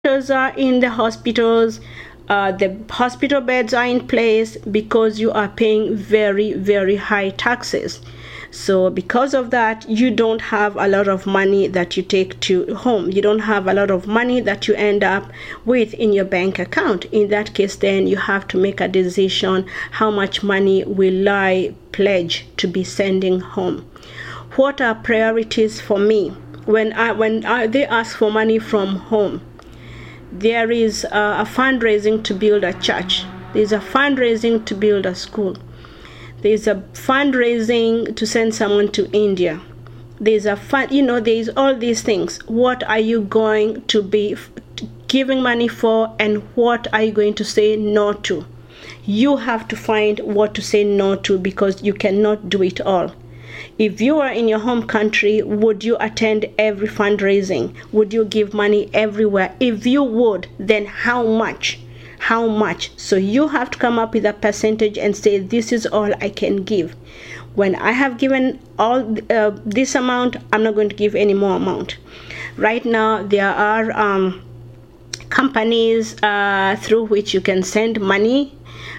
doctors are in the hospitals, the hospital beds are in place because you are paying very, very high taxes. So because of that, you don't have a lot of money that you take to home. You don't have a lot of money that you end up with in your bank account. In that case, then you have to make a decision: how much money will I pledge to be sending home? What are priorities for me? When they ask for money from home, there is a fundraising to build a church. There's a fundraising to build a school. There's a fundraising to send someone to India. There's there's all these things. What are you going to be giving money for, and what are you going to say no to? You have to find what to say no to, because you cannot do it all. If you are in your home country, would you attend every fundraising? Would you give money everywhere? If you would, then how much? How much? So you have to come up with a percentage and say, this is all I can give. When I have given all this amount, I'm not going to give any more amount. Right now, there are companies through which you can send money.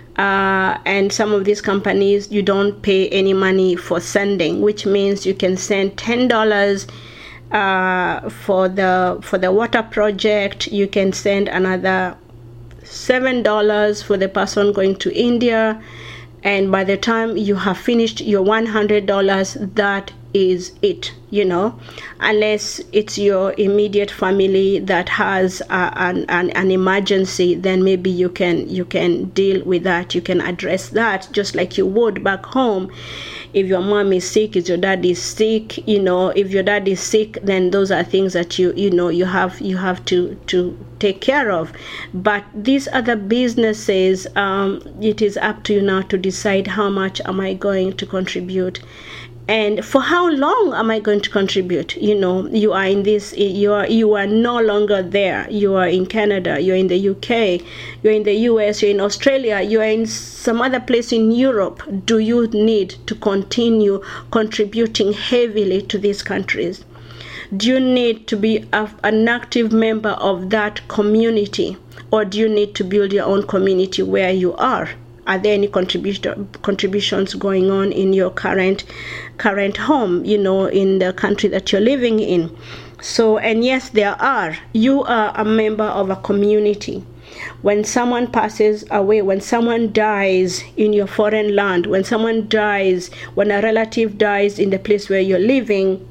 And some of these companies, you don't pay any money for sending, which means you can send $10 for the water project. You can send another $7 for the person going to India, and by the time you have finished your $100, that is it, unless it's your immediate family that has an emergency. Then maybe you can deal with that. You can address that just like you would back home. If your mom is sick, if your dad is sick, if your dad is sick, then those are things that you have to take care of. But these other businesses, it is up to you now to decide how much am I going to contribute, and for how long am I going to contribute. You are in this, you are no longer there. You are in Canada, you're in the UK, you're in the US, you're in Australia, you're in some other place in Europe. Do you need to continue contributing heavily to these countries? Do you need to be an active member of that community, or do you need to build your own community where you are? Are there any contributions going on in your current home, in the country that you're living in? So, and yes, there are. You are a member of a community. When someone passes away, when someone dies in your foreign land, when someone dies, when a relative dies in the place where you're living,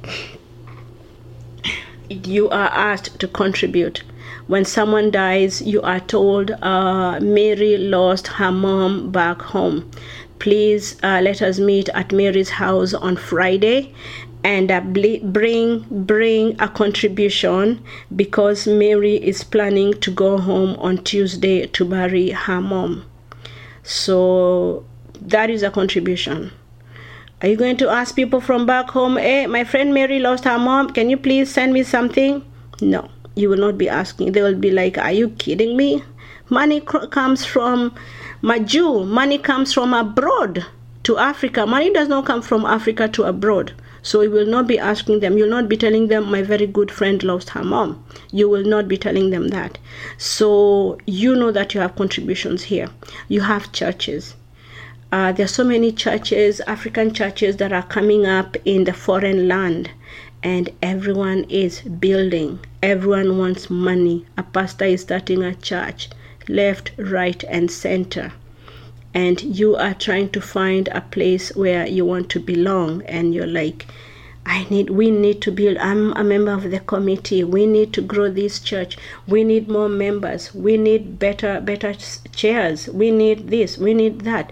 you are asked to contribute. When someone dies, you are told, Mary lost her mom back home. Please let us meet at Mary's house on Friday and bring a contribution, because Mary is planning to go home on Tuesday to bury her mom. So that is a contribution. Are you going to ask people from back home, hey, my friend Mary lost her mom, can you please send me something? No. You will not be asking. They will be like, are you kidding me? Money comes from Maju. Money comes from abroad to Africa. Money does not come from Africa to abroad. So you will not be asking them. You will not be telling them, my very good friend lost her mom. You will not be telling them that. So you know that you have contributions here. You have churches. There are so many churches, African churches, that are coming up in the foreign land. And everyone is building. Everyone wants money. A pastor is starting a church, left, right, and center. And you are trying to find a place where you want to belong. And you're like, we need to build. I'm a member of the committee. We need to grow this church. We need more members. We need better chairs. We need this. We need that.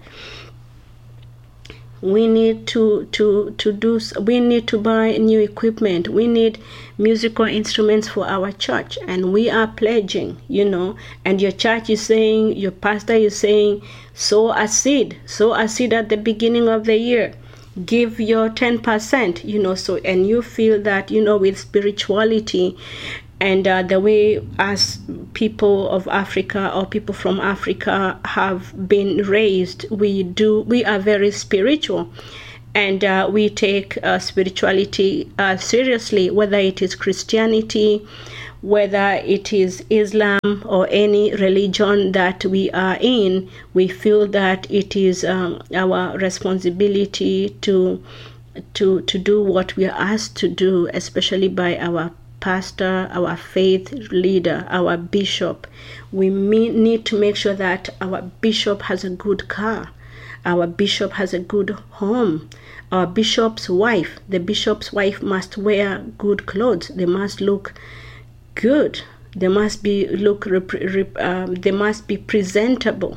We need we need to buy new equipment. We need musical instruments for our church, and we are pledging, and your church is saying, your pastor is saying, sow a seed at the beginning of the year. Give your 10%, so, and you feel that, with spirituality and the way as people of Africa or people from Africa have been raised, we are very spiritual. And we take spirituality seriously, whether it is Christianity, whether it is Islam or any religion that we are in, we feel that it is our responsibility to do what we are asked to do, especially by our pastor, our faith leader, our bishop. We need to make sure that our bishop has a good car, our bishop has a good home, our bishop's wife, the bishop's wife must wear good clothes, they must look good, they must be they must be presentable,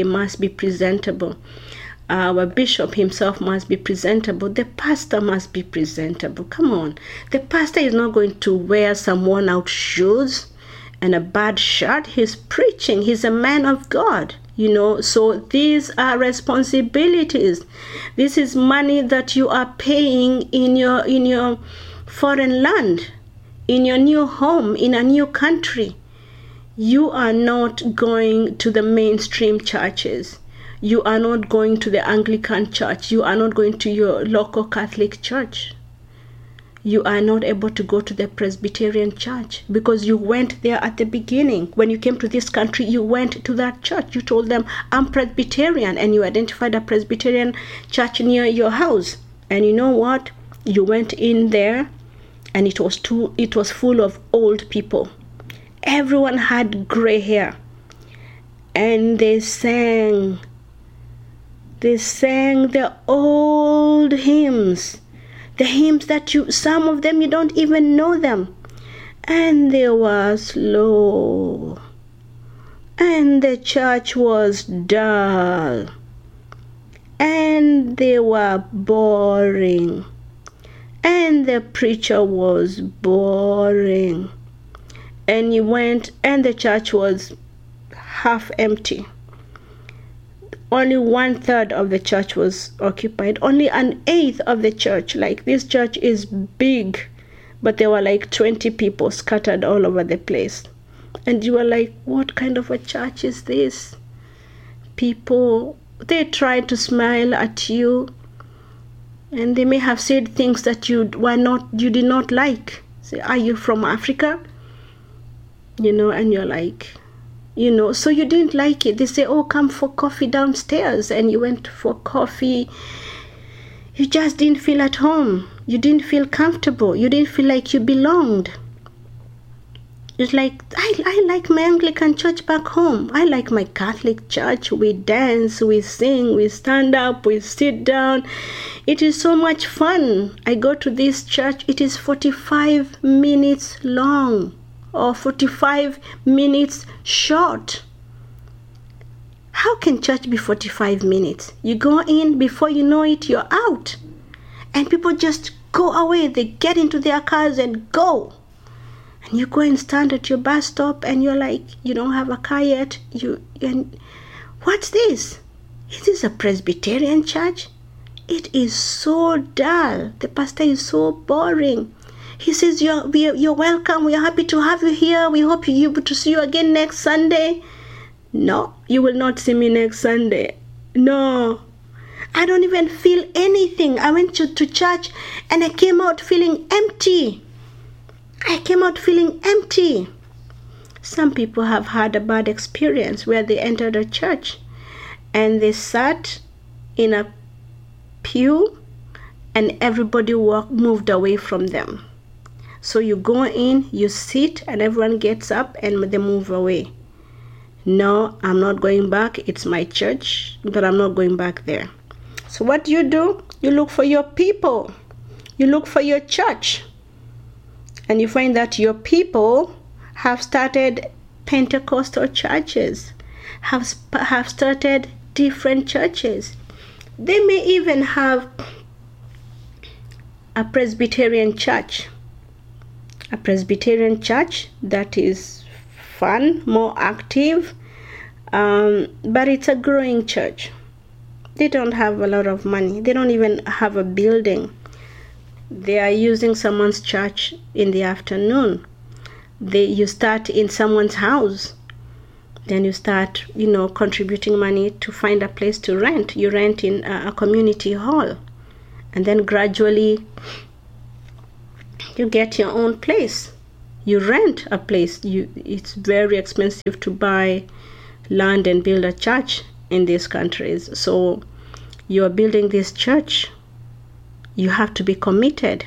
our bishop himself must be presentable, the pastor must be presentable. Come on, the pastor is not going to wear some worn out shoes and a bad shirt. He's preaching, he's a man of God, so these are responsibilities. This is money that you are paying in your foreign land, in your new home, in a new country. You are not going to the mainstream churches. You are not going to the Anglican church. You are not going to your local Catholic church. You are not able to go to the Presbyterian church because you went there at the beginning. When you came to this country, you went to that church. You told them, I'm Presbyterian, and you identified a Presbyterian church near your house. And you know what? You went in there, and it was full of old people. Everyone had gray hair, and they sang the old hymns, the hymns that some of them you don't even know them, and they were slow, and the church was dull, and they were boring, and the preacher was boring, and you went and the church was half empty. Only 1/3 of the church was occupied. Only 1/8 of the church. Like, this church is big, but there were like 20 people scattered all over the place. And you were like, what kind of a church is this? People, they tried to smile at you, and they may have said things that you did not like. Say, are you from Africa? And you're like, so you didn't like it. They say, oh, come for coffee downstairs, and you went for coffee. You just didn't feel at home. You didn't feel comfortable. You didn't feel like you belonged. It's like, I like my Anglican church back home. I like my Catholic church. We dance, we sing, we stand up, we sit down. It is so much fun. I go to this church. It is 45 minutes long, or 45 minutes short. How can church be 45 minutes? You go in, before you know it, you're out. And people just go away. They get into their cars and go. And you go and stand at your bus stop, and you're like, you don't have a car yet. And what's this? Is this a Presbyterian church? It is so dull. The pastor is so boring. He says, you're welcome. We are happy to have you here. We hope you're able to see you again next Sunday. No, you will not see me next Sunday. No, I don't even feel anything. I went to church and I came out feeling empty. Some people have had a bad experience where they entered a church and they sat in a pew and everybody moved away from them. So you go in, you sit, and everyone gets up and they move away. No, I'm not going back. It's my church, but I'm not going back there. So what do? You look for your people. You look for your church. And you find that your people have started Pentecostal churches, have started different churches. They may even have a Presbyterian church. A Presbyterian church that is fun, more active, but it's a growing church. They don't have a lot of money. They don't even have a building. They are using someone's church in the afternoon. You start in someone's house. Then you start, contributing money to find a place to rent. You rent in a community hall. And then gradually you get your own place. You rent a place. It's very expensive to buy land and build a church in these countries. So you are building this church, you have to be committed.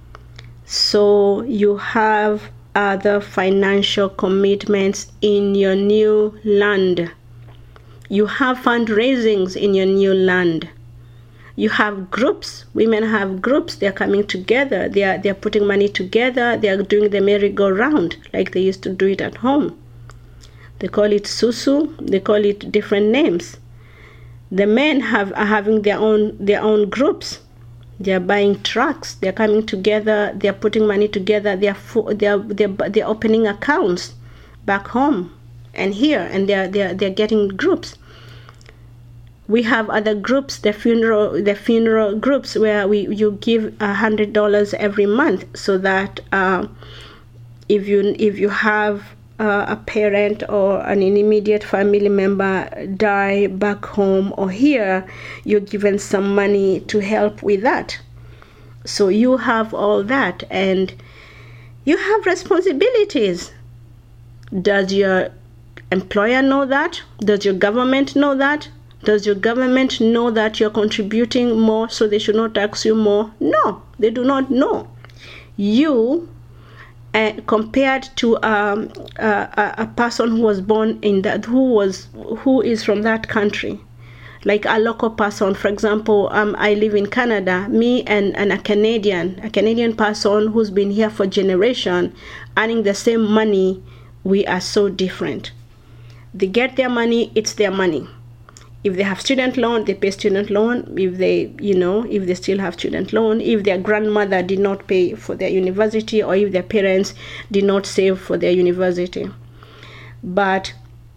So you have other financial commitments in your new land. You have fundraisings in your new land. You have groups. Women have groups. They're coming together. They're putting money together. They are doing the merry-go-round like they used to do it at home. They call it susu. They call it different names. The men are having their own groups. They're buying trucks. They're coming together. They're putting money together. They're opening accounts back home and here, and they're getting groups. We have other groups, the funeral groups, where you give $100 every month, so that if you have a parent or an immediate family member die back home or here, you're given some money to help with that. So you have all that, and you have responsibilities. Does your employer know that? Does your government know that? Does your government know that you're contributing more, so they should not tax you more? No, they do not know. You, compared to a person who was born in that, who is from that country, like a local person. For example, I live in Canada. Me and a Canadian person who's been here for generation, earning the same money, we are so different. They get their money, it's their money. If they have student loan, they pay student loan. If they still have student loan, if their grandmother did not pay for their university, or if their parents did not save for their university. But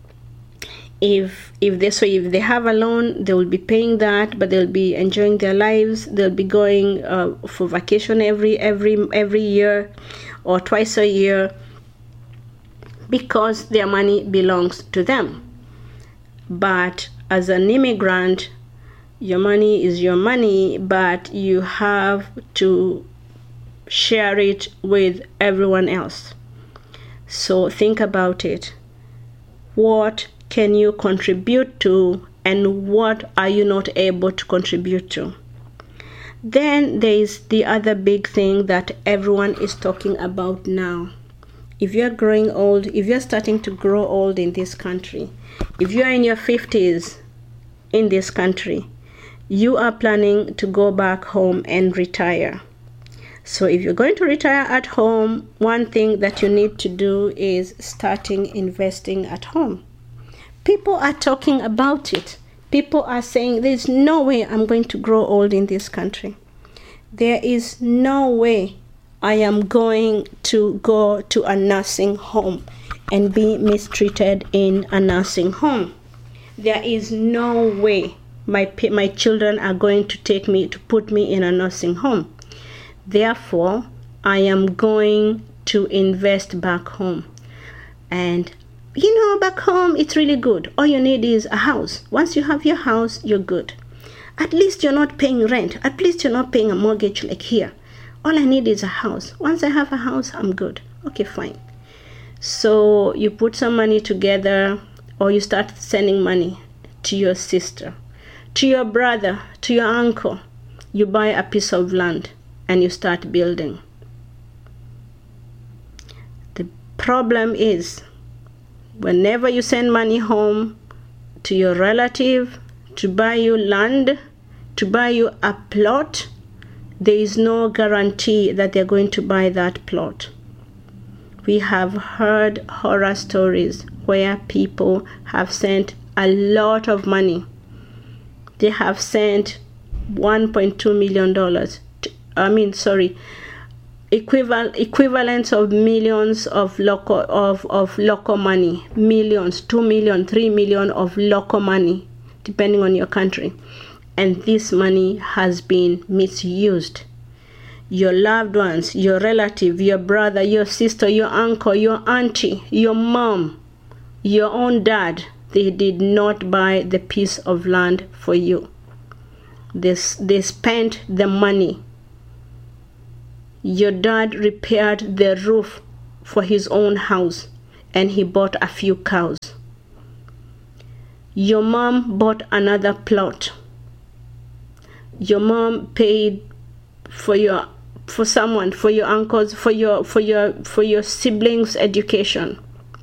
if they have a loan, they will be paying that, but they'll be enjoying their lives. They'll be going for vacation every year or twice a year, because their money belongs to them. But as an immigrant, your money is your money, but you have to share it with everyone else. So think about it. What can you contribute to, and what are you not able to contribute to? Then there is the other big thing that everyone is talking about now. If you're growing old, if you're starting to grow old in this country, if you're in your 50s in this country, you are planning to go back home and retire. So if you're going to retire at home, one thing that you need to do is starting investing at home. People are talking about it. People are saying, there's no way I'm going to grow old in this country. There is no way I am going to go to a nursing home and be mistreated in a nursing home. There is no way my children are going to put me in a nursing home. Therefore, I am going to invest back home. And back home, it's really good. All you need is a house. Once you have your house, you're good. At least you're not paying rent. At least you're not paying a mortgage like here. All I need is a house. Once I have a house, I'm good. Okay, fine. So you put some money together, or you start sending money to your sister, to your brother, to your uncle. You buy a piece of land and you start building. The problem is, whenever you send money home to your relative to buy you land, to buy you a plot, there is no guarantee that they're going to buy that plot. We have heard horror stories where people have sent a lot of money. They have sent $1.2 million. Equivalents of millions of local money, millions, 2 million, 3 million of local money, depending on your country. And this money has been misused. Your loved ones, your relative, your brother, your sister, your uncle, your auntie, your mom, your own dad, they did not buy the piece of land for you. They spent the money. Your dad repaired the roof for his own house, and he bought a few cows. Your mom bought another plot. Your mom paid for your uncles, for your siblings' education.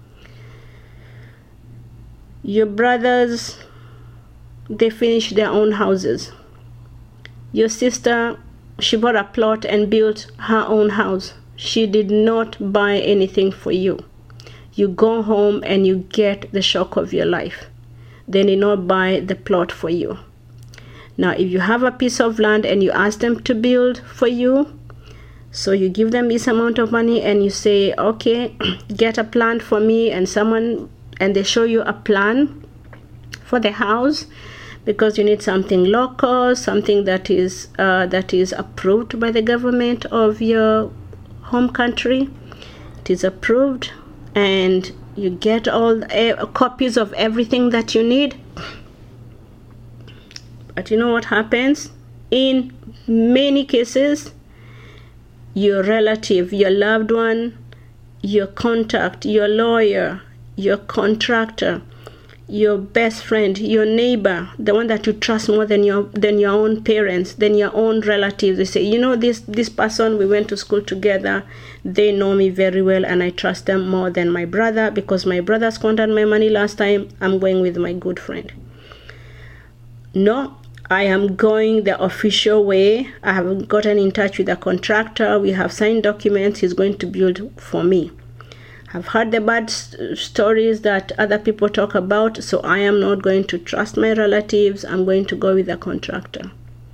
Your brothers, they finished their own houses. Your sister, she bought a plot and built her own house. She did not buy anything for you. You go home and you get the shock of your life. They did not buy the plot for you. Now, if you have a piece of land and you ask them to build for you, so you give them this amount of money and you say, okay, get a plan for me, and they show you a plan for the house, because you need something local, something that is approved by the government of your home country. It is approved, and you get all copies of everything that you need. But you know what happens? In many cases, your relative, your loved one, your contact, your lawyer, your contractor, your best friend, your neighbor, the one that you trust more than your own parents, than your own relatives, they say, you know, this person, we went to school together, they know me very well, and I trust them more than my brother, because my brother squandered my money last time, I'm going with my good friend. No, I am going the official way. I have gotten in touch with a contractor. We have signed documents. He's going to build for me. I've heard the bad stories that other people talk about, so I am not going to trust my relatives. I'm going to go with a contractor.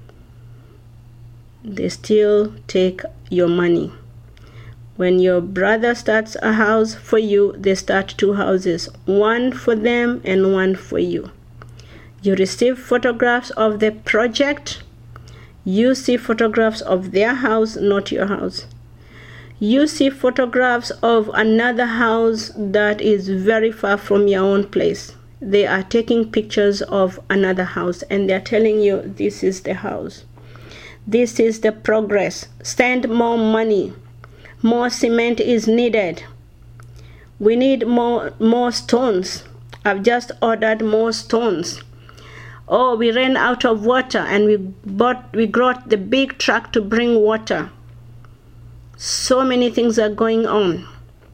They still take your money. When your brother starts a house for you, they start two houses, one for them and one for you. You receive photographs of the project. You see photographs of their house, not your house. You see photographs of another house that is very far from your own place. They are taking pictures of another house and they're telling you, this is the house. This is the progress. Send more money. More cement is needed. We need more stones. I've just ordered more stones. Oh, we ran out of water and we got the big truck to bring water. So many things are going on.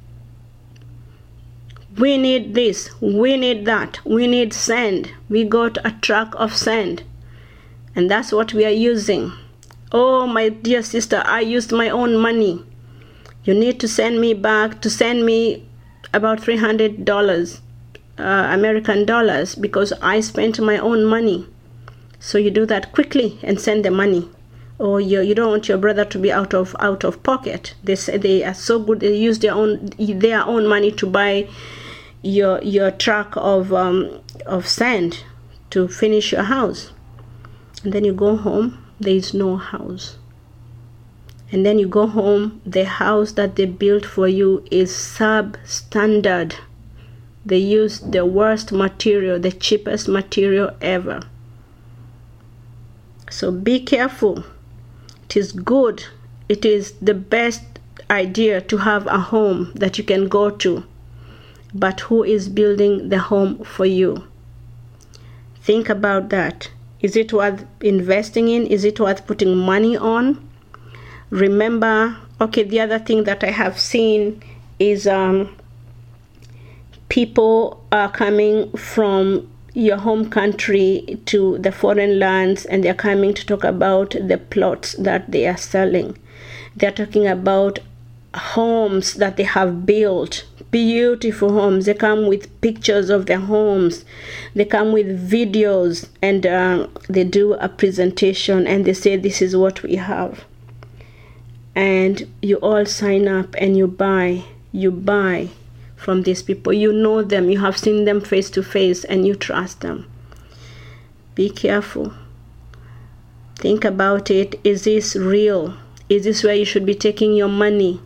We need this, we need that, we need sand. We got a truck of sand, and that's what we are using. Oh, my dear sister, I used my own money. You need to send me about $300 American dollars, because I spent my own money. So you do that quickly and send the money. Or you don't want your brother to be out of pocket. They say they are so good. They use their own money to buy your truck of sand to finish your house. And then you go home, there is no house. And then you go home, the house that they built for you is substandard. They use the worst material, the cheapest material ever. So be careful. It is good. It is the best idea to have a home that you can go to. But who is building the home for you? Think about that. Is it worth investing in? Is it worth putting money on? Remember, okay, the other thing that I have seen is people are coming from your home country to the foreign lands, and they're coming to talk about the plots that they are selling. They're talking about homes that they have built, beautiful homes. They come with pictures of their homes. They come with videos, and they do a presentation and they say, this is what we have. And you all sign up and you buy from these people. You know them, you have seen them face to face, and you trust them. Be careful. Think about it. Is this real? Is this where you should be taking your money?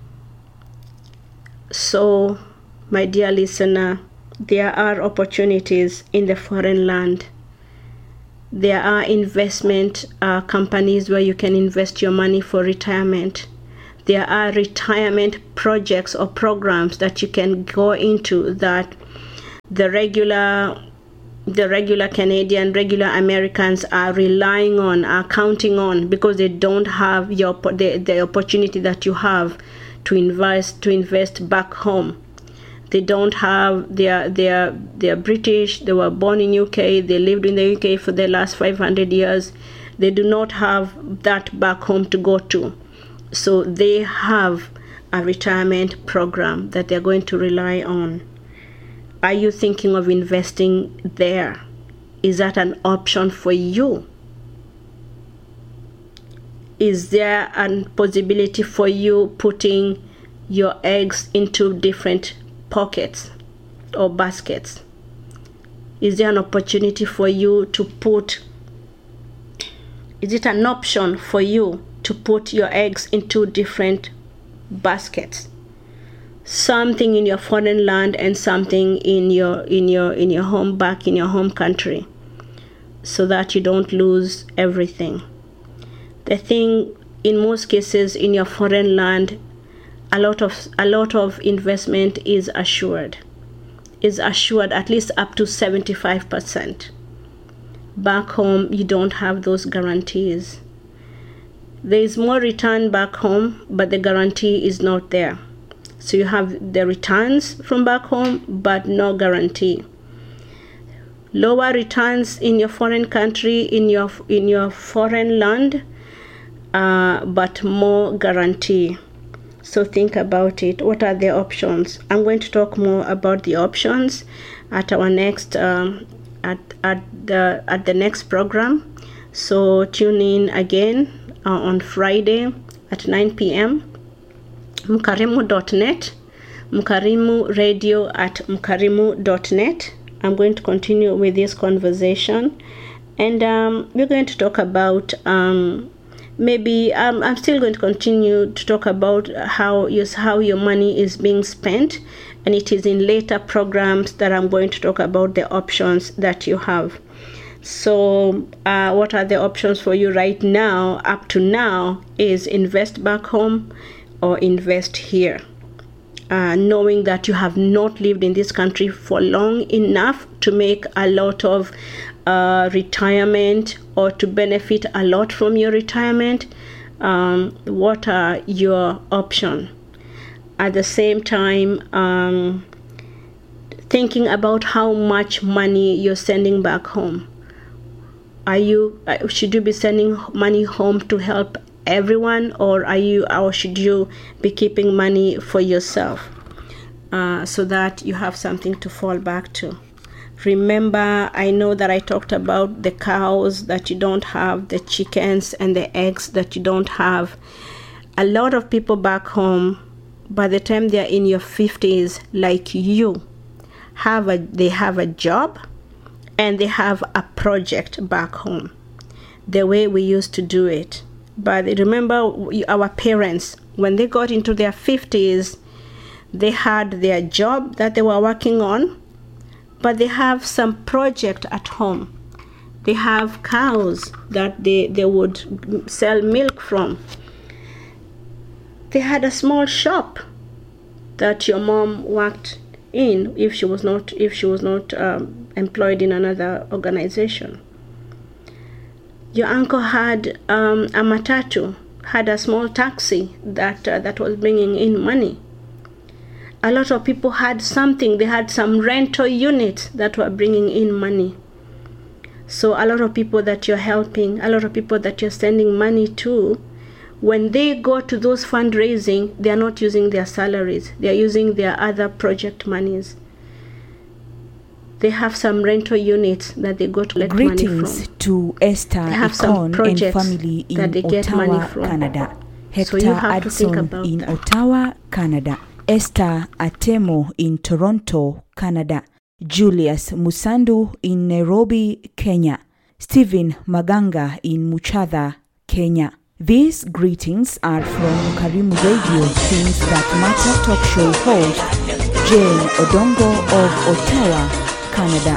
So, my dear listener, there are opportunities in the foreign land. There are investment companies where you can invest your money for retirement. there are retirement projects or programs that you can go into that the regular Canadian, regular Americans are relying on, are counting on, because they don't have the opportunity that you have to invest back home. They don't have, they're British, they were born in UK, they lived in the UK for the last 500 years. They do not have that back home to go to. So they have a retirement program that they're going to rely on. Are you thinking of investing there? Is that an option for you? Is there a possibility for you putting your eggs into different pockets or baskets? Is there an opportunity for you to put, is it an option for you to put your eggs into different baskets? Something in your foreign land and something in your home, back in your home country, so that you don't lose everything. The thing, in most cases in your foreign land, a lot of investment is assured at least up to 75%. Back home, you don't have those guarantees. There is more return back home, but the guarantee is not there. So you have the returns from back home, but no guarantee. Lower returns in your foreign country, in your foreign land, but more guarantee. So think about it. What are the options? I'm going to talk more about the options at our next at the next program. So tune in again on Friday at 9 p.m. Mukarimu.net, Mukarimu Radio at mukarimu.net. I'm going to continue with this conversation, and we're going to talk about maybe I'm still going to continue to talk about how your money is being spent, and it is in later programs that I'm going to talk about the options that you have. So what are the options for you right now, up to now, is invest back home or invest here, knowing that you have not lived in this country for long enough to make a lot of retirement or to benefit a lot from your retirement. What are your options? At the same time, thinking about how much money you're sending back home. Should you be sending money home to help everyone, or should you be keeping money for yourself, so that you have something to fall back to? Remember, I know that I talked about the cows that you don't have, the chickens and the eggs that you don't have. A lot of people back home, by the time they're in your 50s, like you, they have a job and they have a project back home, the way we used to do it. But remember, our parents, when they got into their 50s, they had their job that they were working on, but they have some project at home. They have cows that they would sell milk from. They had a small shop that your mom worked in if she was not employed in another organization. Your uncle had a matatu, had a small taxi that was bringing in money. A lot of people had something. They had some rental units that were bringing in money. So a lot of people that you're helping, a lot of people that you're sending money to, when they go to those fundraising, they are not using their salaries. They are using their other project monies. They have some rental units that they go to get money from. Greetings to Esther Icon and family in Ottawa, Canada. Hector Adson in Ottawa, Canada. Esther Atemo in Toronto, Canada. Julius Musandu in Nairobi, Kenya. Stephen Maganga in Muchadha, Kenya. These greetings are from Karimu Radio Things That Matter talk show host Jane Odongo of Ottawa, Canada.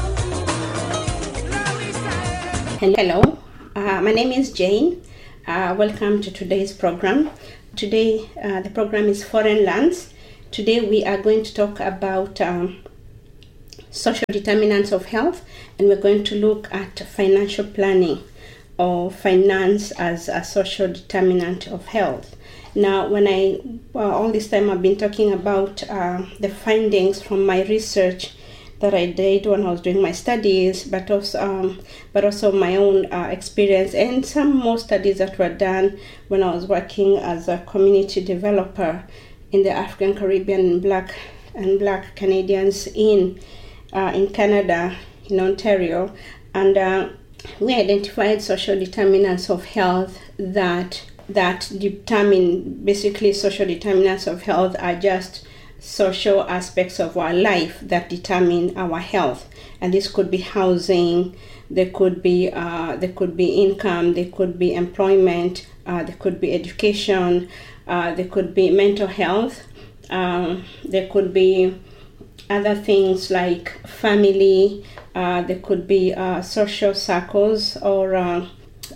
Hello, my name is Jane. Welcome to today's program. Today, the program is Foreign Lands. Today, we are going to talk about social determinants of health, and we're going to look at financial planning or finance as a social determinant of health. Now, all this time I've been talking about the findings from my research that I did when I was doing my studies, but also my own experience and some more studies that were done when I was working as a community developer in the African, Caribbean, and Black Canadians in Canada, in Ontario, and we identified social determinants of health that determine, basically social determinants of health are just social aspects of our life that determine our health. And this could be housing, there could be income, there could be employment, there could be education, there could be mental health, there could be other things like family, there could be social circles or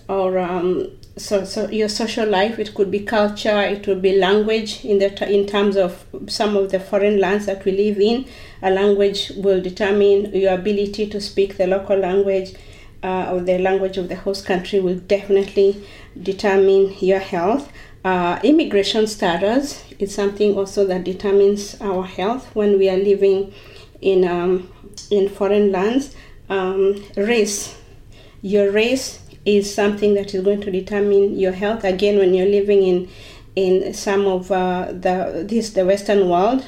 so your social life. It could be culture, it could be language. In terms of some of the foreign lands that we live in, a language will determine your ability to speak the local language, or the language of the host country will definitely determine your health. Immigration status is something also that determines our health when we are living in foreign lands. Race, your race is something that is going to determine your health. Again, when you're living in some of the Western world,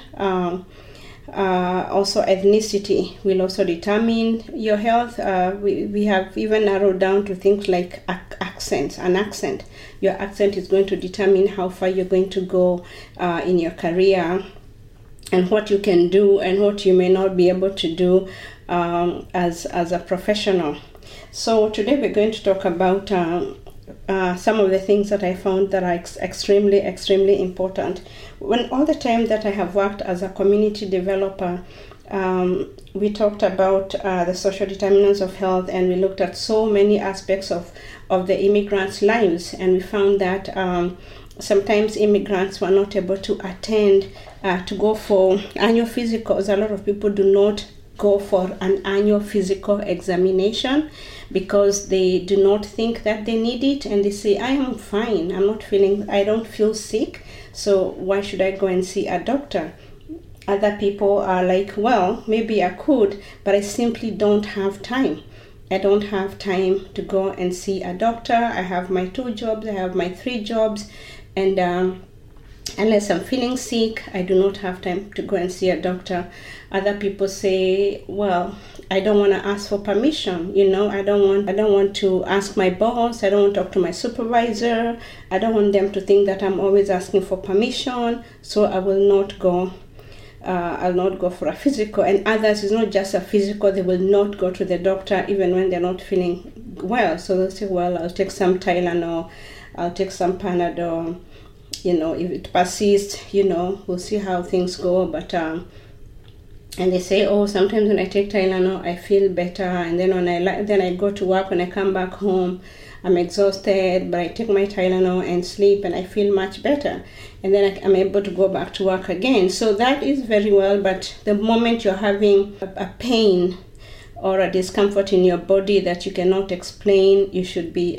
also ethnicity will also determine your health. We have even narrowed down to things like accents. An accent, your accent is going to determine how far you're going to go in your career, and what you can do and what you may not be able to do as a professional. So today we're going to talk about some of the things that I found that are extremely important. When all the time that I have worked as a community developer, we talked about the social determinants of health, and we looked at so many aspects of the immigrants' lives, and we found that sometimes immigrants were not able to attend to go for annual physicals. A lot of people do not go for an annual physical examination because they do not think that they need it, and they say, I am fine, I don't feel sick, so why should I go and see a doctor? Other people are like, well, maybe I could, but I simply don't have time. I don't have time to go and see a doctor. I have my 2 jobs, I have my 3 jobs, and unless I'm feeling sick, I do not have time to go and see a doctor. Other people say, well, I don't want to ask for permission. I don't want to ask my boss. I don't want to talk to my supervisor. I don't want them to think that I'm always asking for permission. So I will not go. I'll not go for a physical. And others, it's not just a physical. They will not go to the doctor even when they're not feeling well. So they'll say, well, I'll take some Tylenol. I'll take some Panadol. If it persists, we'll see how things go. But and they say, oh, sometimes when I take Tylenol, I feel better, and then then I go to work. When I come back home, I'm exhausted, but I take my Tylenol and sleep, and I feel much better, and then I'm able to go back to work again. So that is very well, but the moment you're having a pain or a discomfort in your body that you cannot explain, you should be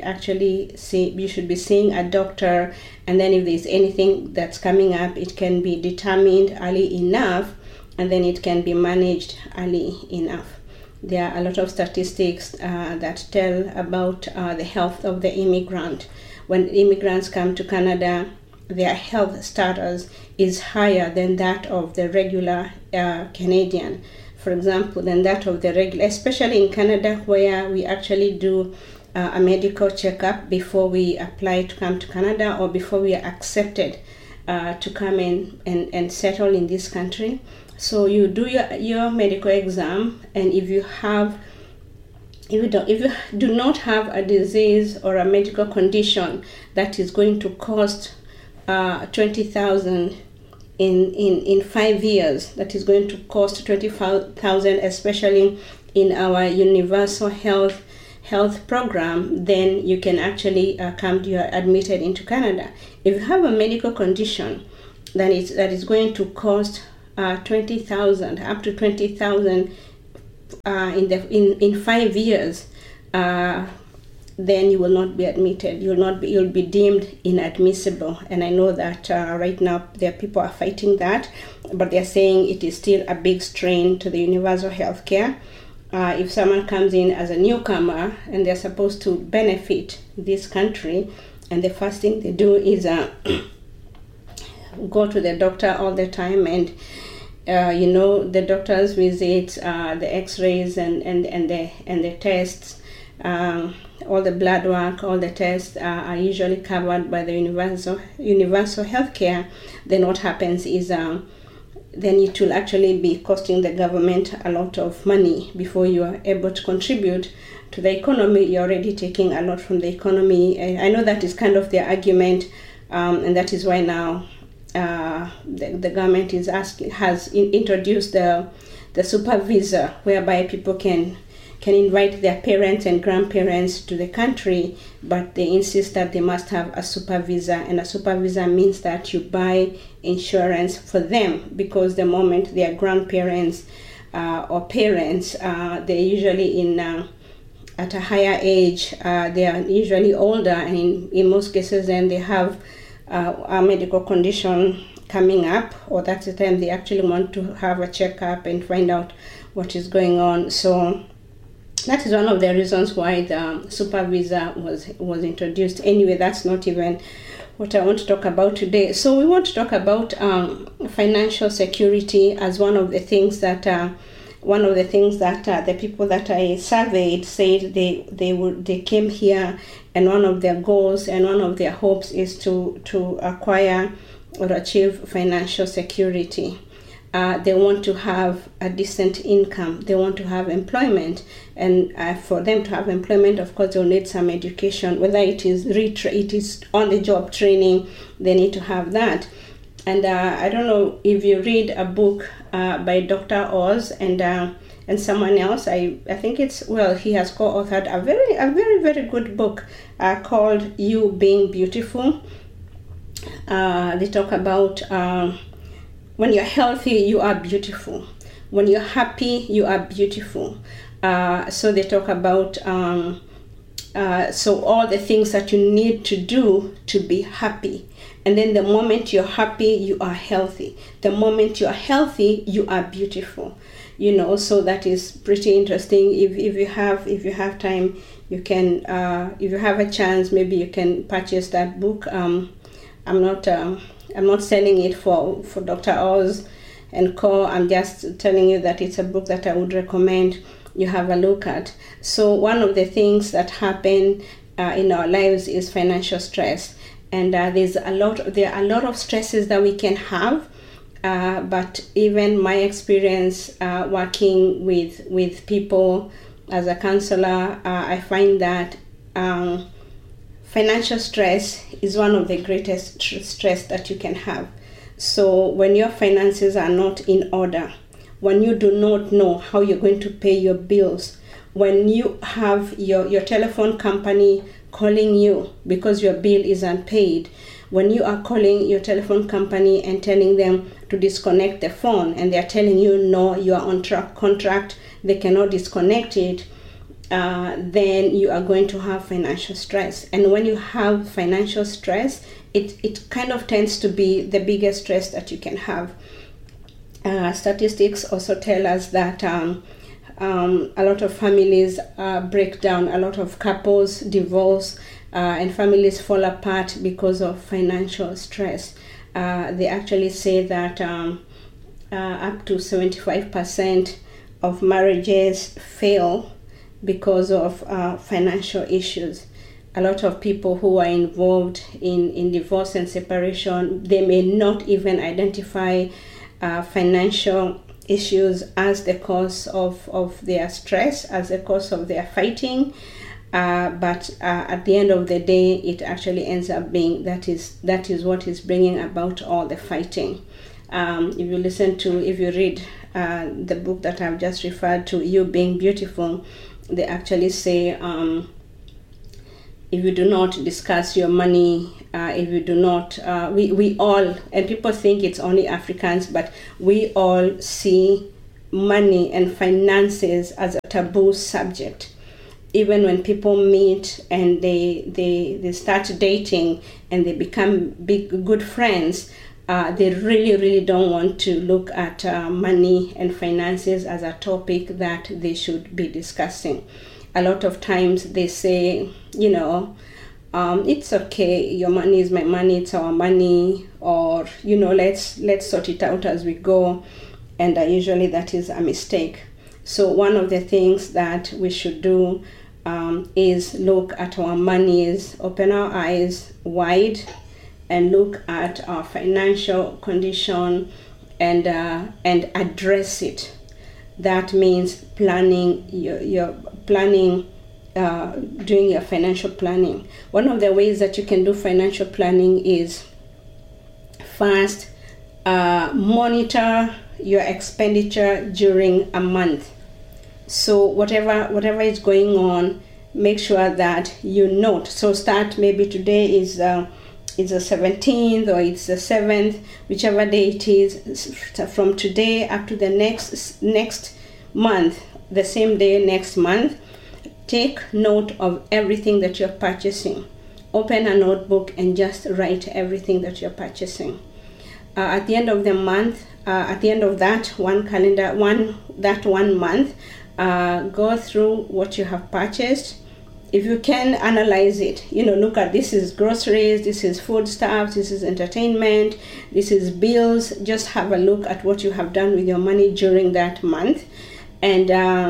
seeing a doctor. And then if there's anything that's coming up, it can be determined early enough, and then it can be managed early enough. There are a lot of statistics that tell about the health of the immigrant. When immigrants come to Canada, their health status is higher than that of the regular Canadian. For example, than that of the regular, especially in Canada, where we actually do a medical checkup before we apply to come to Canada, or before we are accepted to come in and settle in this country. So you do your medical exam, and if you do not have a disease or a medical condition that is going to cost $20,000 in 5 years, that is going to cost $25,000, especially in our universal health health program, then you can actually you're admitted into Canada. If you have a medical condition that is going to cost $20,000 up to $20,000 in 5 years, then you will not be admitted. You'll be deemed inadmissible. And I know that right now people are fighting that, but they're saying it is still a big strain to the universal health care. If someone comes in as a newcomer and they're supposed to benefit this country, and the first thing they do is go to the doctor all the time, and the doctor's visits, the x-rays and the tests, all the blood work, all the tests are usually covered by the universal health care. Then what happens is then it will actually be costing the government a lot of money before you are able to contribute to the economy. You're already taking a lot from the economy. I know that is kind of their argument, and that is why now the government has introduced the super visa, whereby people can invite their parents and grandparents to the country, but they insist that they must have a super visa. And a super visa means that you buy insurance for them, because the moment their grandparents or parents, they're usually at a higher age, they are usually older, and in most cases then they have a medical condition coming up, or that's the time they actually want to have a checkup and find out what is going on. So that is one of the reasons why the super visa was introduced. Anyway, that's not even what I want to talk about today. So we want to talk about financial security as one of the things that the people that I surveyed said they came here, and one of their goals and one of their hopes is to acquire or achieve financial security. They want to have a decent income. They want to have employment, and for them to have employment, of course, they'll need some education. Whether it is on-the-job training, they need to have that. And I don't know if you read a book by Dr. Oz and someone else. I think he has co-authored a very good book called You Being Beautiful. They talk about when you're healthy, you are beautiful. When you're happy, you are beautiful. So they talk about so all the things that you need to do to be happy. And then the moment you're happy, you are healthy. The moment you're healthy, you are beautiful. So that is pretty interesting. If you have time, you can. If you have a chance, maybe you can purchase that book. I'm not selling it for Dr. Oz and co. I'm just telling you that it's a book that I would recommend you have a look at. So one of the things that happen in our lives is financial stress. And there are a lot of stresses that we can have, but even my experience working with people as a counselor, I find that financial stress is one of the greatest stress that you can have. So when your finances are not in order, when you do not know how you're going to pay your bills, when you have your telephone company calling you because your bill is unpaid, when you are calling your telephone company and telling them to disconnect the phone and they're telling you no, you are on contract, they cannot disconnect it, then you are going to have financial stress. And when you have financial stress, it kind of tends to be the biggest stress that you can have. Statistics also tell us that a lot of families break down, a lot of couples divorce, and families fall apart because of financial stress. They actually say that up to 75% of marriages fail because of financial issues. A lot of people who are involved in divorce and separation, they may not even identify financial issues as the cause of their stress, as the cause of their fighting, but at the end of the day, it actually ends up being that is what is bringing about all the fighting. If you read the book that I've just referred to, You Being Beautiful, they actually say, if you do not discuss your money, if you do not, we all, and people think it's only Africans, but we all see money and finances as a taboo subject. Even when people meet and they start dating and they become good friends, they really don't want to look at money and finances as a topic that they should be discussing. A lot of times they say, it's okay, your money is my money, it's our money, or let's sort it out as we go, and usually that is a mistake. So one of the things that we should do is look at our monies, open our eyes wide, and look at our financial condition and address it. That means planning your planning, doing your financial planning. One of the ways that you can do financial planning is first monitor your expenditure during a month. So whatever is going on, make sure that you note. So start, maybe today is the 17th or it's the 7th, whichever day it is, from today up to the next month, the same day next month, take note of everything that you're purchasing. Open a notebook and just write everything that you're purchasing. At the end of the month, at the end of that one month, go through what you have purchased. If you can, analyze it. Look at, this is groceries, this is foodstuffs, this is entertainment, this is bills. Just have a look at what you have done with your money during that month, and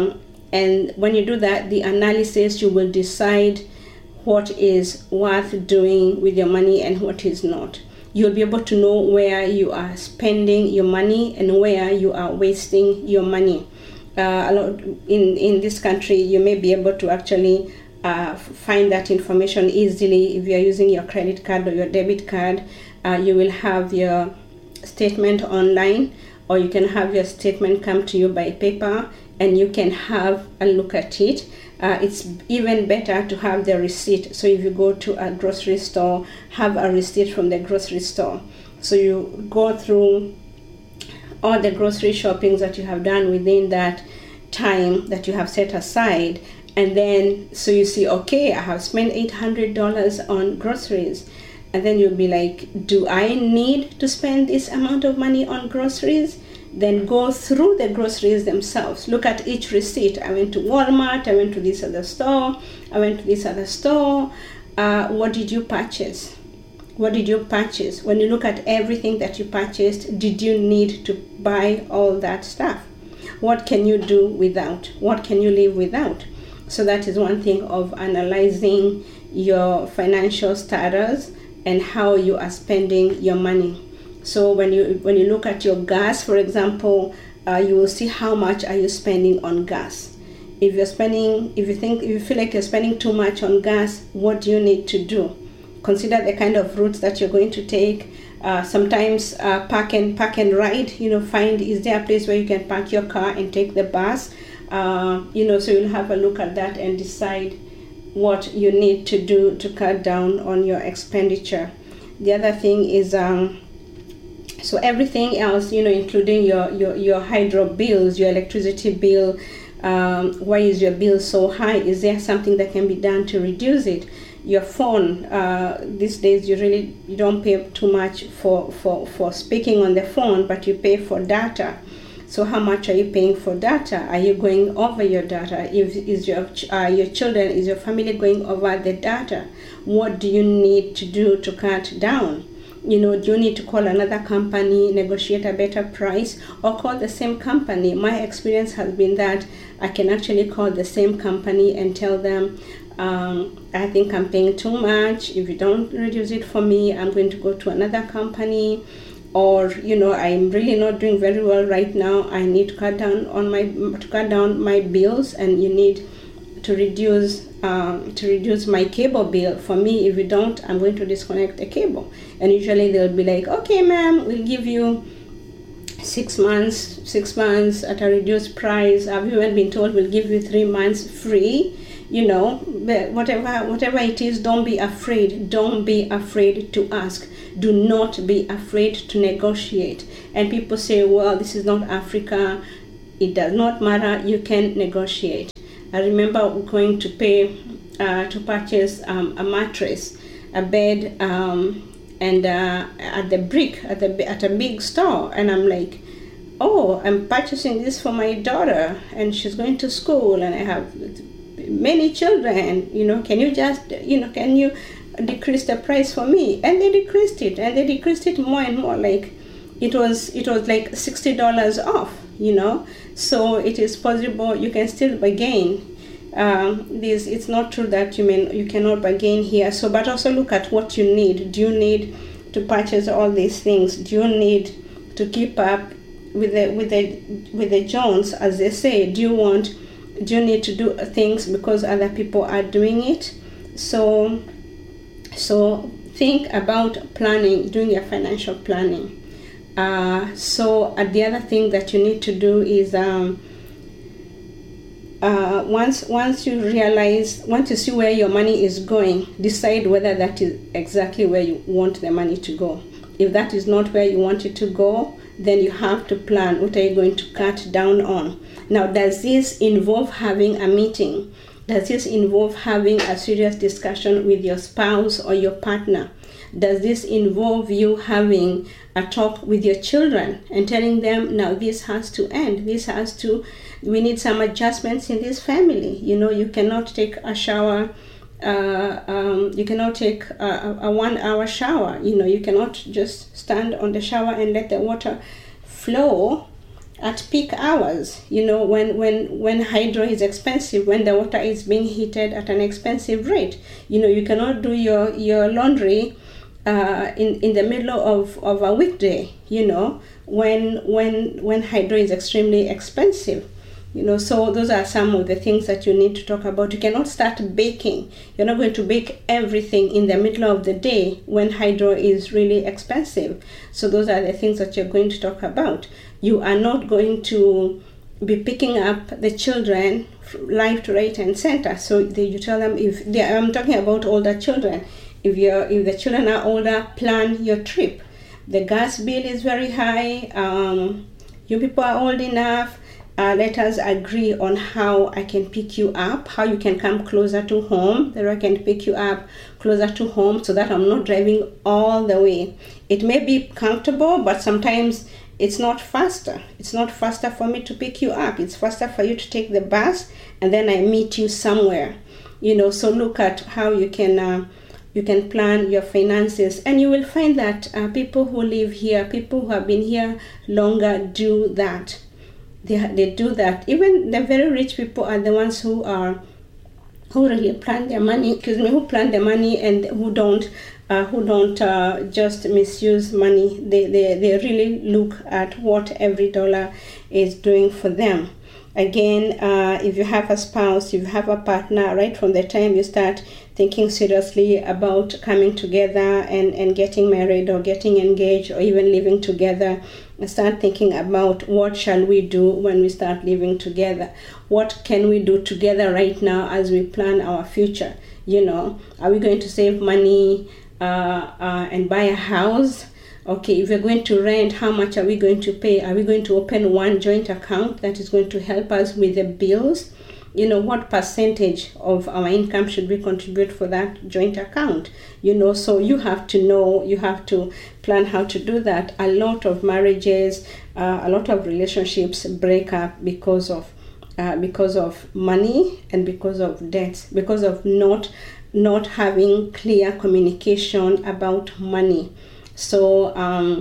when you do that, the analysis, you will decide what is worth doing with your money and what is not. You'll be able to know where you are spending your money and where you are wasting your money. A lot in this country, you may be able to actually find that information easily. If you are using your credit card or your debit card, you will have your statement online, or you can have your statement come to you by paper and you can have a look at it. It's even better to have the receipt. So if you go to a grocery store, have a receipt from the grocery store. So you go through all the grocery shoppings that you have done within that time that you have set aside, and then so you see, okay, I have spent $800 on groceries, and then you'll be like, do I need to spend this amount of money on groceries? Then go through the groceries themselves. Look at each receipt. I went to Walmart, I went to this other store, I went to this other store. What did you purchase? What did you purchase? When you look at everything that you purchased, did you need to buy all that stuff? What can you do without? What can you live without? So that is one thing of analyzing your financial status and how you are spending your money. So when you look at your gas, for example, you will see how much are you spending on gas. If you feel like you're spending too much on gas, what do you need to do? Consider the kind of routes that you're going to take. Sometimes park and ride. Find, is there a place where you can park your car and take the bus? So you'll have a look at that and decide what you need to do to cut down on your expenditure. The other thing is, so everything else, including your hydro bills, your electricity bill. Why is your bill so high? Is there something that can be done to reduce it? Your phone, these days you don't pay too much for speaking on the phone, but you pay for data. So how much are you paying for data? Are you going over your data? Is your children, is your family going over the data? What do you need to do to cut down? Do you need to call another company, negotiate a better price, or call the same company? My experience has been that I can actually call the same company and tell them, I think I'm paying too much. If you don't reduce it for me, I'm going to go to another company. Or I'm really not doing very well right now. I need to cut down my bills, and you need to reduce my cable bill for me. If you don't, I'm going to disconnect the cable. And usually they'll be like, okay, ma'am, we'll give you 6 months at a reduced price. I've even been told we'll give you 3 months free. But whatever it is, don't be afraid. Don't be afraid to ask. Do not be afraid to negotiate. And people say, well, this is not Africa. It does not matter. You can negotiate. I remember going to pay to purchase a mattress, a bed, and at a big store, and I'm like, oh, I'm purchasing this for my daughter, and she's going to school, and I have many children. Can you just, can you decrease the price for me? And they decreased it, more and more. Like it was like $60 off. So it is possible. You can still bargain. It's not true that you cannot bargain here. So, but also look at what you need. Do you need to purchase all these things? Do you need to keep up with the Jones, as they say? Do you need to do things because other people are doing it? So think about planning, doing your financial planning. So the other thing that you need to do is once you see where your money is going, decide whether that is exactly where you want the money to go. If that is not where you want it to go, then you have to plan what are you going to cut down on. Now, does this involve having a meeting? Does this involve having a serious discussion with your spouse or your partner? Does this involve you having a talk with your children and telling them, now this has to end, we need some adjustments in this family. You cannot take a shower, you cannot take a 1 hour shower. You cannot just stand on the shower and let the water flow at peak hours. When hydro is expensive, when the water is being heated at an expensive rate. You cannot do your laundry in the middle of a weekday, when hydro is extremely expensive. So those are some of the things that you need to talk about. You cannot start baking. You're not going to bake everything in the middle of the day when hydro is really expensive. So those are the things that you're going to talk about. You are not going to be picking up the children left, right, and center. So you tell them, I'm talking about older children. If the children are older, plan your trip. The gas bill is very high. You people are old enough. Let us agree on how I can pick you up, how you can come closer to home, that I can pick you up closer to home so that I'm not driving all the way. It may be comfortable, but sometimes it's not faster. It's not faster for me to pick you up. It's faster for you to take the bus and then I meet you somewhere. So look at how you can plan your finances, and you will find that people who live here, people who have been here longer, do that. They do that. Even the very rich people are the ones who really plan their money. Who plan their money and who don't just misuse money. They really look at what every dollar is doing for them. Again, if you have a spouse, if you have a partner, right from the time you start thinking seriously about coming together and getting married or getting engaged or even living together, start thinking about what shall we do when we start living together. What can we do together right now as we plan our future? Are we going to save money and buy a house? Okay, if we're going to rent, how much are we going to pay? Are we going to open one joint account that is going to help us with the bills? What percentage of our income should we contribute for that joint account? So you have to know, you have to plan how to do that. A lot of marriages, a lot of relationships break up because of money and because of debts, because of not having clear communication about money. So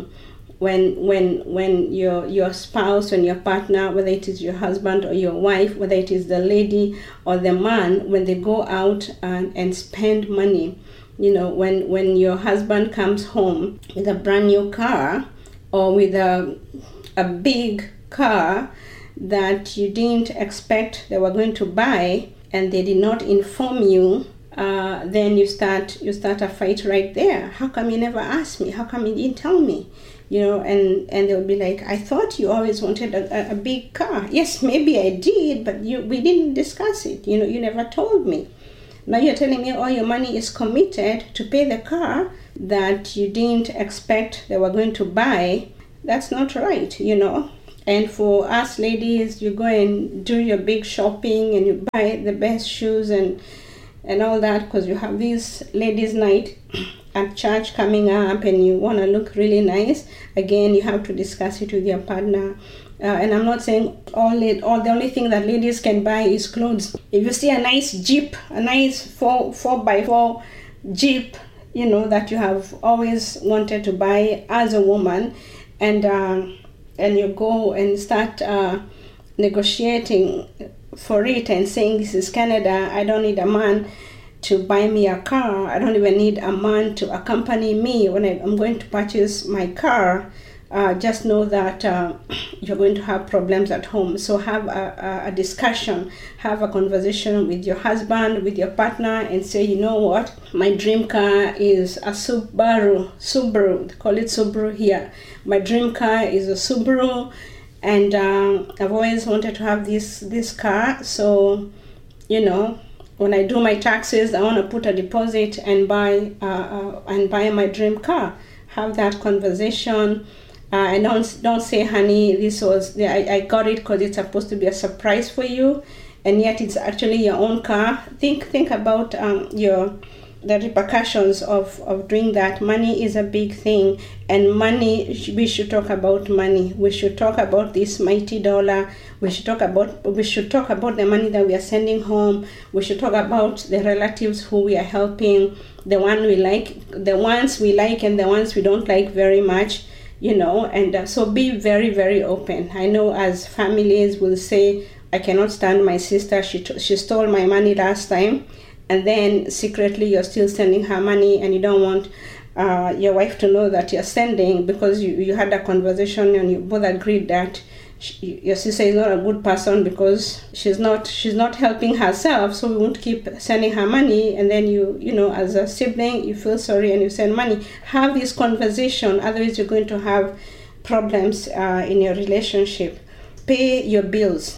when your spouse and your partner, whether it is your husband or your wife, whether it is the lady or the man, when they go out and spend money, when your husband comes home with a brand new car or with a big car that you didn't expect they were going to buy and they did not inform you, then you start a fight right there. How come you never asked me? How come you didn't tell me? and they'll be like, I thought you always wanted a big car. Yes, maybe I did, but we didn't discuss it. You never told me. Now you're telling me all your money is committed to pay the car that you didn't expect they were going to buy. That's not right, And for us ladies, you go and do your big shopping and you buy the best shoes and all that because you have this ladies' night at church coming up and you want to look really nice. Again, you have to discuss it with your partner. And I'm not saying the only thing that ladies can buy is clothes. If you see a nice Jeep, a nice 4x4 Jeep, that you have always wanted to buy as a woman, and you go and start negotiating for it and saying, this is Canada, I don't need a man to buy me a car. I don't even need a man to accompany me when I'm going to purchase my car. Just know that you're going to have problems at home. So have a discussion, have a conversation with your husband, with your partner, and say, you know what, my dream car is a Subaru, they call it Subaru here. My dream car is a Subaru, and I've always wanted to have this car. So, when I do my taxes, I want to put a deposit and buy my dream car. Have that conversation. And don't say, honey, I got it because it's supposed to be a surprise for you, and yet it's actually your own car. Think about the repercussions of doing that. Money is a big thing, and money, we should talk about money. We should talk about this mighty dollar. We should talk about the money that we are sending home. We should talk about the relatives who we are helping, the ones we like, and the ones we don't like very much. And so be very, very open. I know as families will say, I cannot stand my sister, she stole my money last time, and then secretly you're still sending her money and you don't want your wife to know that you're sending because you had a conversation and you both agreed that your sister is not a good person because she's not helping herself, so we won't keep sending her money. And then you as a sibling, you feel sorry and you send money. Have this conversation, otherwise you're going to have problems in your relationship. Pay your bills.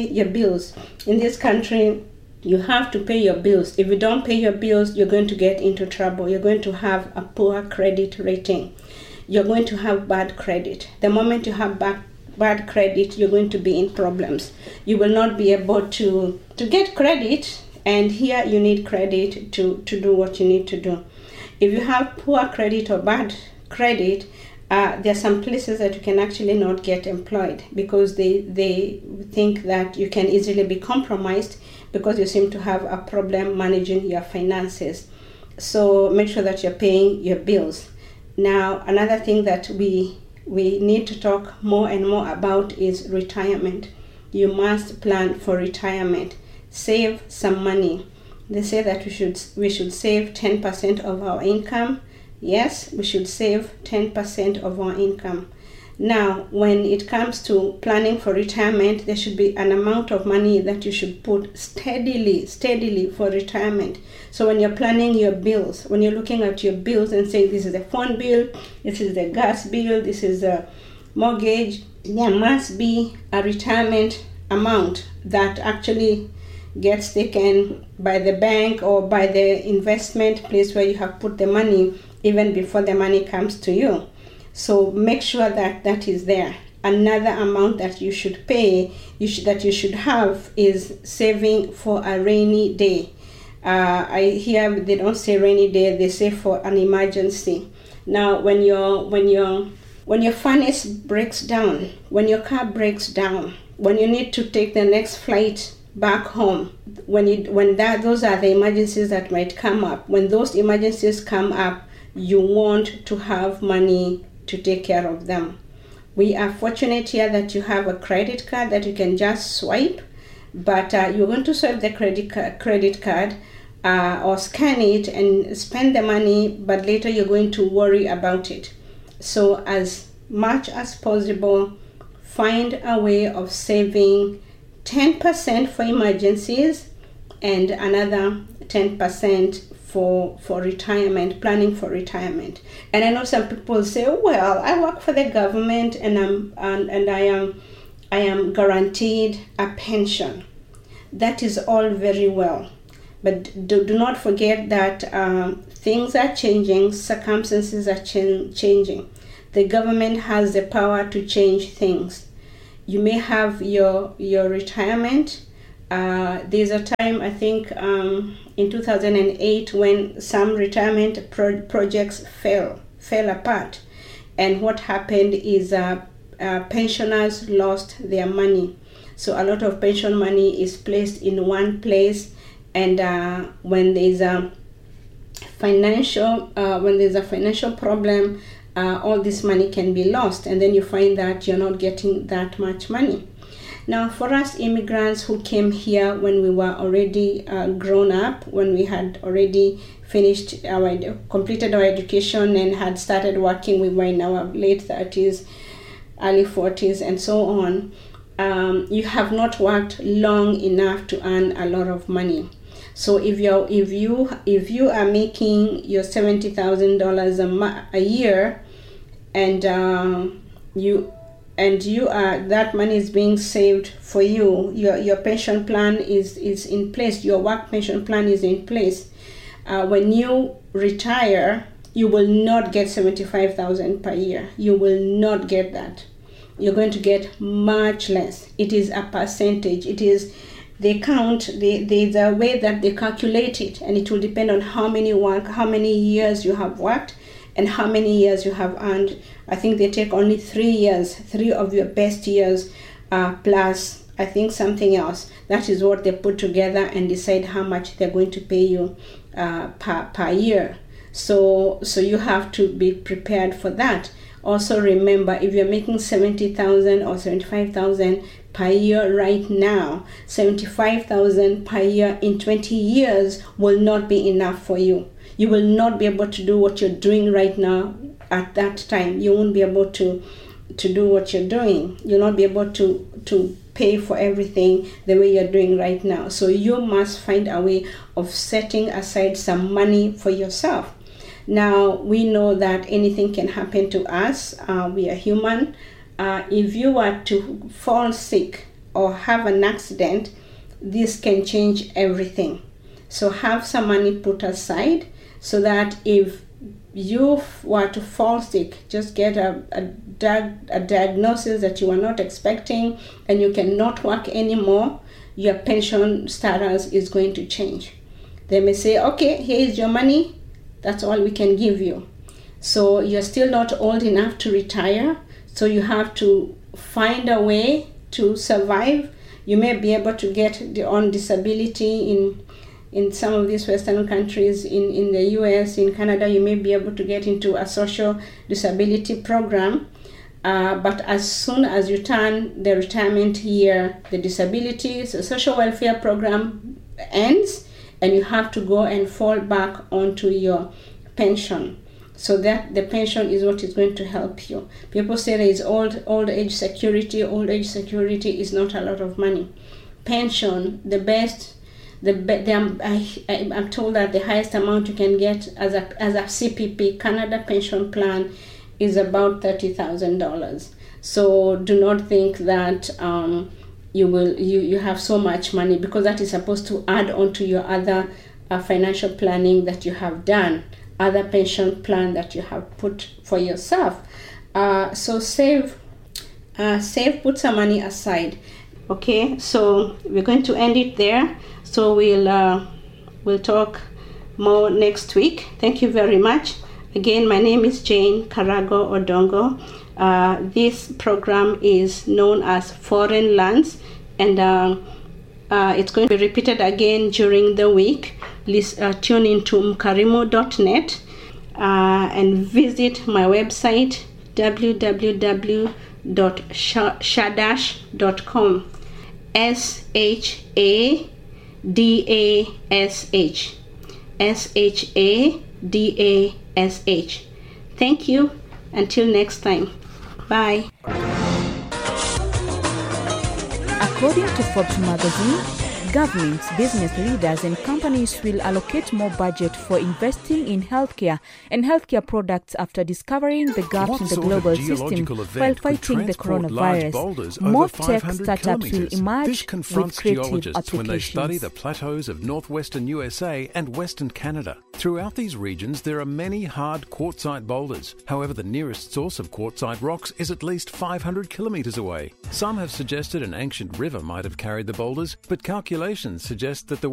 In this country, you have to pay your bills. If you don't pay your bills, you're going to get into trouble. You're going to have a poor credit rating. You're going to have bad credit. The moment you have bad credit, you're going to be in problems. You will not be able to get credit, and here you need credit to do what you need to do. If you have poor credit or bad credit, there are some places that you can actually not get employed because they think that you can easily be compromised because you seem to have a problem managing your finances. So make sure that you're paying your bills. Now, another thing that we need to talk more and more about is retirement. You must plan for retirement. Save some money. They say that we should save 10% of our income. Yes, we should save 10% of our income. Now, when it comes to planning for retirement, there should be an amount of money that you should put steadily for retirement. So when you're planning your bills, when you're looking at your bills and saying this is the phone bill, this is the gas bill, this is the mortgage, there must be a retirement amount that actually gets taken by the bank or by the investment place where you have put the money even before the money comes to you. So make sure that is there. Another amount that you should pay, that you should have, is saving for a rainy day. I hear they don't say rainy day, they say for an emergency. Now, when your furnace breaks down, when your car breaks down, when you need to take the next flight back home, those are the emergencies that might come up. When those emergencies come up, you want to have money to take care of them. We are fortunate here that you have a credit card that you can just swipe, but you're going to swipe the credit card or scan it and spend the money, but later you're going to worry about it. So as much as possible, find a way of saving 10% for emergencies and another 10% for retirement, planning for retirement. And I know some people say, well, I work for the government and I am guaranteed a pension. That is all very well. But do not forget that things are changing, circumstances are changing. The government has the power to change things. You may have your retirement. There's a time, I think, in 2008 when some retirement projects fell apart. And what happened is pensioners lost their money. So a lot of pension money is placed in one place, and when there's a financial problem, all this money can be lost, and then you find that you're not getting that much money. Now, for us immigrants who came here when we were already grown up, when we had already completed our education and had started working, we were in our late 30s, early 40s, and so on. You have not worked long enough to earn a lot of money. So if you are making your $70,000 a year, and that money is being saved for you, your pension plan is in place, your work pension plan is in place. When you retire, you will not get $75,000 per year. You will not get that. You're going to get much less. It is a percentage. It is they count. There's a way that they calculate it, and it will depend on how many years you have worked and how many years you have earned. I think they take only 3 years, 3 of your best years, plus I think something else. That is what they put together and decide how much they're going to pay you per year. So you have to be prepared for that. Also remember, if you're making $70,000 or $75,000 per year right now, $75,000 per year in 20 years will not be enough for you. You will not be able to do what you're doing right now at that time. You won't be able to do what you're doing. You'll not be able to pay for everything the way you're doing right now. So you must find a way of setting aside some money for yourself. Now, we know that anything can happen to us. We are human. If you were to fall sick or have an accident, this can change everything. So have some money put aside so that if you were to fall sick, just get a diagnosis that you were not expecting and you cannot work anymore, your pension status is going to change. They may say, okay, here is your money. That's all we can give you. So you're still not old enough to retire. So you have to find a way to survive. You may be able to get on disability in some of these Western countries, in the US, in Canada, you may be able to get into a social disability program. But as soon as you turn the retirement year, the social welfare program ends, and you have to go and fall back onto your pension. So that the pension is what is going to help you. People say there is old age security. Old age security is not a lot of money. Pension, I'm told that the highest amount you can get as a CPP, Canada Pension Plan, is about $30,000. So do not think that you have so much money, because that is supposed to add on to your other financial planning that you have done, other pension plan that you have put for yourself. So save, put some money aside. Okay, so we're going to end it there. So we'll talk more next week. Thank you very much. Again, my name is Jane Karago Odongo. This program is known as Foreign Lands, and it's going to be repeated again during the week. Please tune into mkarimu.net and visit my website www.shadash.com. SHADASH. Thank you. Until next time. Bye. According to Forbes magazine, governments, business leaders, and companies will allocate more budget for investing in healthcare and healthcare products after discovering the gaps in the global system while fighting the coronavirus. More tech startups will emerge this confronts with creative geologists when they study applications. the plateaus of northwestern USA and western Canada. Throughout these regions, there are many hard quartzite boulders. However, the nearest source of quartzite rocks is at least 500 kilometres away. Some have suggested an ancient river might have carried the boulders, but calculations suggest that the